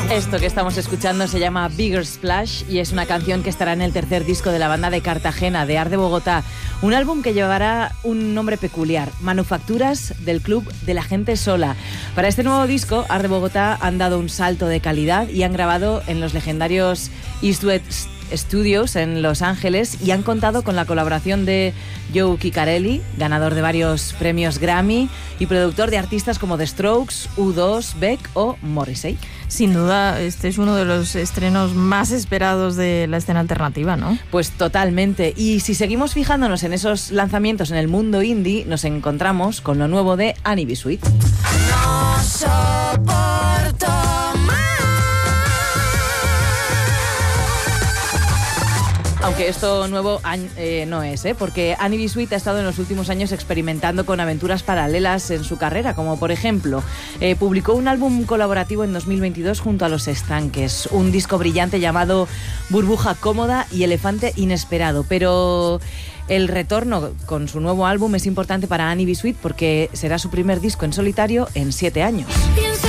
Esto que estamos escuchando se llama Bigger Splash y es una canción que estará en el tercer disco de la banda de Cartagena, de Art de Bogotá. Un álbum que llevará un nombre peculiar, Manufacturas del Club de la Gente Sola. Para este nuevo disco, Art de Bogotá han dado un salto de calidad y han grabado en los legendarios Eastwood Studios en Los Ángeles y han contado con la colaboración de Joe Ciccarelli, ganador de varios premios Grammy y productor de artistas como The Strokes, U2, Beck o Morrissey. Sin duda, este es uno de los estrenos más esperados de la escena alternativa, ¿no? Pues totalmente. Y si seguimos fijándonos en esos lanzamientos en el mundo indie, nos encontramos con lo nuevo de Annie B. Sweet. No soporto más. Aunque esto nuevo no es, porque Annie B. Sweet ha estado en los últimos años experimentando con aventuras paralelas en su carrera, como por ejemplo, publicó un álbum colaborativo en 2022 junto a Los Estanques, un disco brillante llamado Burbuja Cómoda y Elefante Inesperado, pero el retorno con su nuevo álbum es importante para Annie B. Sweet porque será su primer disco en solitario en 7 años.